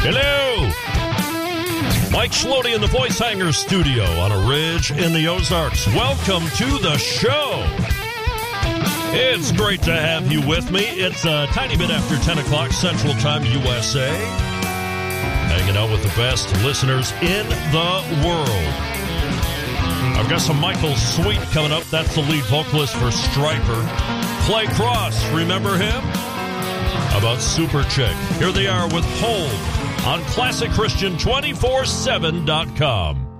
Hello! Mike Schlody in the Voice Hangers studio on a ridge in the Ozarks. Welcome to the show. It's great to have you with me. It's a tiny bit after 10 o'clock Central Time, USA. Hanging out with the best listeners in the world. I've got some Michael Sweet coming up. That's the lead vocalist for Stryper. Clay Cross, remember him? How about Super Chick? Here they are with Hold on ClassicChristian247.com.